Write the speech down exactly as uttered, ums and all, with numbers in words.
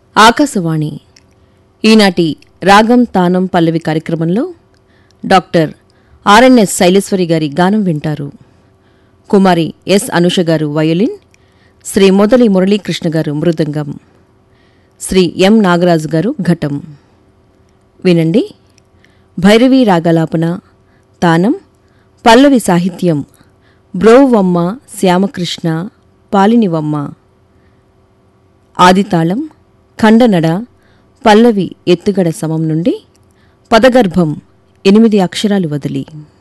ఆకాశవాణి ఈనాటి రాగం తానం పల్లవి కార్యక్రమంలో డాక్టర్ ఆర్ఎన్ఎస్ శైలేశ్వరి గారి గానం వింటారు. కుమారి ఎస్ అనుష గారు వయోలిన్, శ్రీ మొదలి మురళీకృష్ణ గారు మృదంగం, శ్రీ ఎం నాగరాజు గారు ఘటం. వినండి. భైరవీ రాగలాపన, తానం, పల్లవి సాహిత్యం బ్రోవమ్మ శ్యామకృష్ణ పాలినివమ్మ. ఆదితాళం ఖండనడ పల్లవి ఎత్తుగడ సమం నుండి పదగర్భం ఎనిమిది అక్షరాలు వదిలి.